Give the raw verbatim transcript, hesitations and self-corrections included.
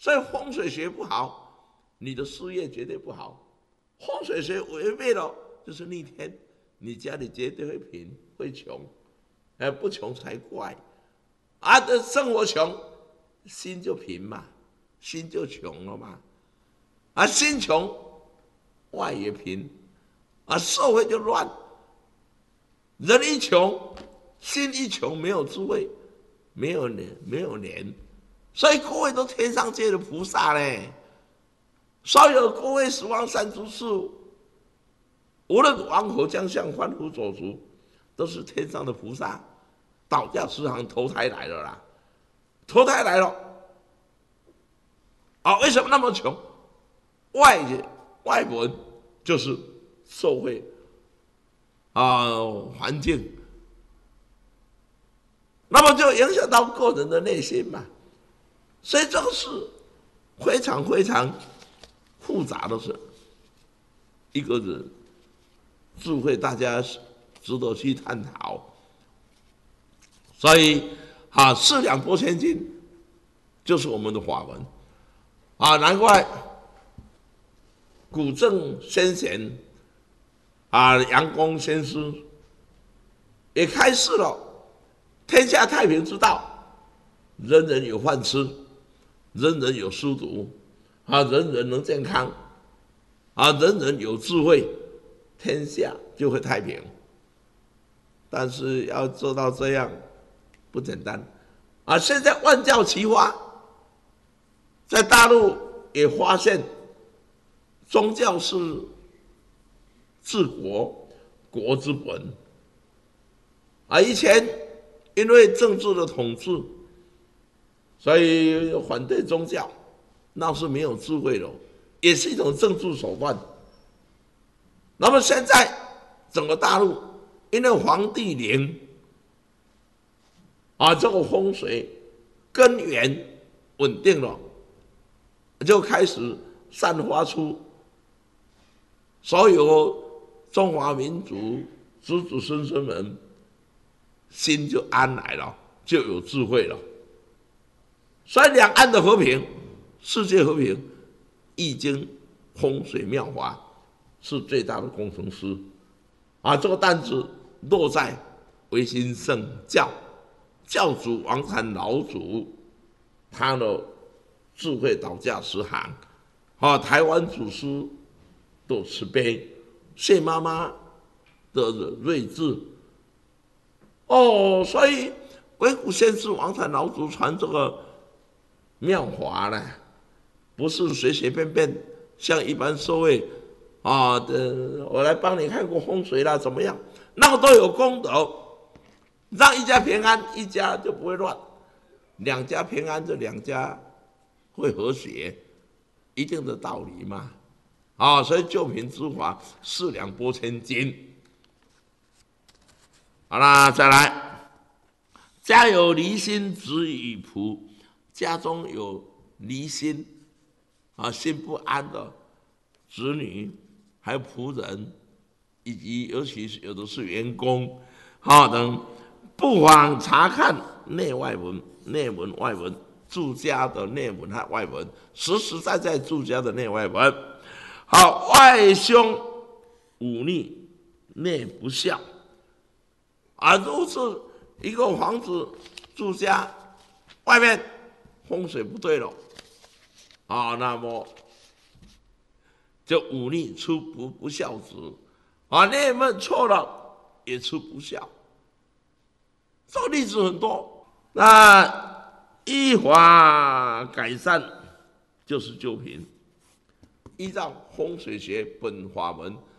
所以风水学不好，你的事业绝对不好。风水学违背了，就是逆天，你家里绝对会贫会穷，哎，不穷才怪。啊，这生活穷，心就贫嘛，心就穷了嘛。啊，心穷，外也贫，啊，社会就乱。人一穷，心一穷，没有智慧，没有年，没有年。所以各位都天上界的菩萨嘞，所有各位十方三诸士，无论王侯将相、凡夫走卒，都是天上的菩萨，倒驾十行投胎来了啦，投胎来了。啊，为什么那么穷？外外文就是社会啊环境，那么就影响到个人的内心嘛。所以这个是非常非常复杂的事，一个人智慧，大家值得去探讨。所以啊，四两拨千斤就是我们的法门啊，难怪古圣先贤啊，杨公先师也开示了天下太平之道，人人有饭吃，人人有书读，啊，人人能健康，啊，人人有智慧，天下就会太平。但是要做到这样不简单啊！现在万教齐发，在大陆也发现宗教是治国国之本啊！以前因为政治的统治，所以反对宗教，那是没有智慧的，也是一种政治手段。那么现在整个大陆因为黄帝陵啊，这个风水根源稳定了，就开始散发出所有中华民族子子孙孙们心就安来了，就有智慧了。所以两岸的和平，世界和平，易经风水妙法是最大的工程师啊！这个担子落在维新圣教教主王禅老祖，他的智慧导驾十行啊，台湾祖师的慈悲，谢妈妈的睿智哦，所以鬼谷先师王禅老祖传这个妙法呢，不是随随便便像一般社会啊的，我来帮你看过风水啦，怎么样？那个都有功德，让一家平安，一家就不会乱；两家平安，这两家会和谐，一定的道理嘛。啊，所以救贫之法，四两拨千斤。好啦，再来，家有离心，子与仆。家中有离心啊，心不安的子女，还有仆人，以及尤其是有的是员工，啊等，不妨查看内外文、内文外文，住家的内文和外文，实实在在住家的内外文。好，外凶忤逆，内不孝，啊，如此一个房子住家，外面风水不对了，啊，那么就忤逆出不不孝子，啊，内门错了也出不孝，这个例子很多。那依法改善就是救贫，依照风水学本法门